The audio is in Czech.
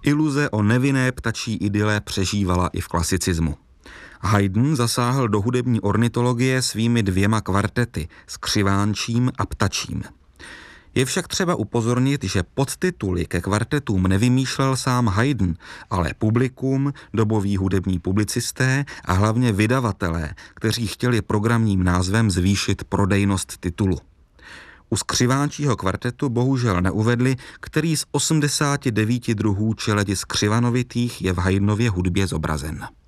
Iluze o nevinné ptačí idyle přežívala i v klasicismu. Haydn zasáhl do hudební ornitologie svými 2 kvartety, Skřivánčím a Ptačím. Je však třeba upozornit, že podtituly ke kvartetům nevymýšlel sám Haydn, ale publikum, doboví hudební publicisté a hlavně vydavatelé, kteří chtěli programním názvem zvýšit prodejnost titulu. U Skřivánčího kvartetu bohužel neuvedli, který z 89 druhů čeledi skřivanovitých je v Haydnově hudbě zobrazen.